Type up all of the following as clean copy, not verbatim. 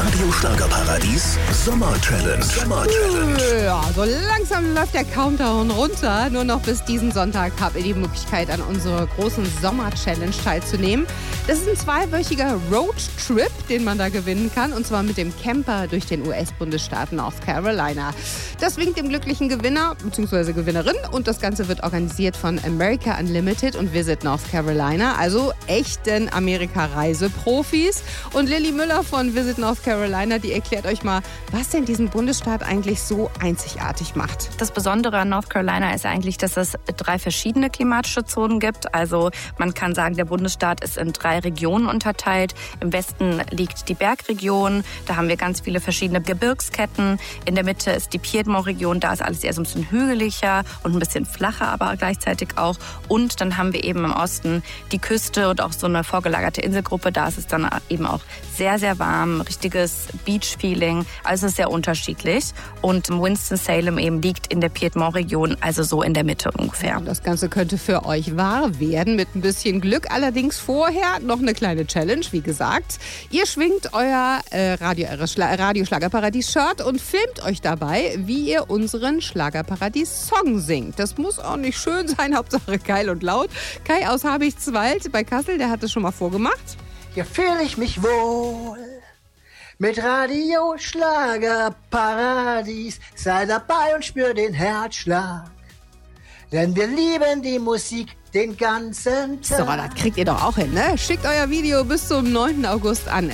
Radio Schlagerparadies Sommer Challenge. Ja, so langsam läuft der Countdown runter. Nur noch bis diesen Sonntag habt ihr die Möglichkeit, an unserer großen Sommer-Challenge teilzunehmen. Das ist ein 2-wöchiger Roadtrip, den man da gewinnen kann. Und zwar mit dem Camper durch den US-Bundesstaat North Carolina. Das winkt dem glücklichen Gewinner bzw. Gewinnerin. Und das Ganze wird organisiert von America Unlimited und Visit North Carolina. Also echten Amerika-Reiseprofis. Und Lilly Müller von Visit North Carolina, die erklärt euch mal, was denn diesen Bundesstaat eigentlich so einzigartig macht. Das Besondere an North Carolina ist eigentlich, dass es 3 verschiedene klimatische Zonen gibt. Also man kann sagen, der Bundesstaat ist in 3 Regionen unterteilt. Im Westen liegt die Bergregion, da haben wir ganz viele verschiedene Gebirgsketten. In der Mitte ist die Piedmont-Region, da ist alles eher so ein bisschen hügeliger und ein bisschen flacher, aber gleichzeitig auch. Und dann haben wir eben im Osten die Küste und auch so eine vorgelagerte Inselgruppe. Da ist es dann eben auch sehr, sehr warm, richtiges Beach-Feeling. Also es ist sehr unterschiedlich. Und Winston-Salem eben liegt in der Piedmont-Region, also so in der Mitte ungefähr. Und das Ganze könnte für euch wahr werden, mit ein bisschen Glück. Allerdings vorher noch eine kleine Challenge, wie gesagt. Ihr schwingt euer Radio Schlagerparadies-Shirt und filmt euch dabei, wie ihr unseren Schlagerparadies-Song singt. Das muss auch nicht schön sein, Hauptsache geil und laut. Kai aus Habichtswald bei Kassel, der hat das schon mal vorgemacht. Hier fühle ich mich wohl mit Radio Schlagerparadies. Sei dabei und spür den Herzschlag, denn wir lieben die Musik den ganzen Tag. So, das kriegt ihr doch auch hin, ne? Schickt euer Video bis zum 9. August an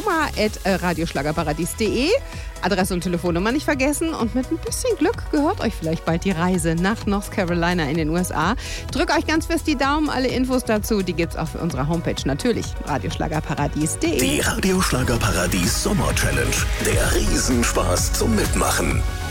sommer@radioschlagerparadies.de. Adresse und Telefonnummer nicht vergessen. Und mit ein bisschen Glück gehört euch vielleicht bald die Reise nach North Carolina in den USA. Drückt euch ganz fest die Daumen. Alle Infos dazu, die gibt's auf unserer Homepage natürlich. radioschlagerparadies.de. Die Radio Schlagerparadies Sommer Challenge. Der Riesenspaß zum Mitmachen.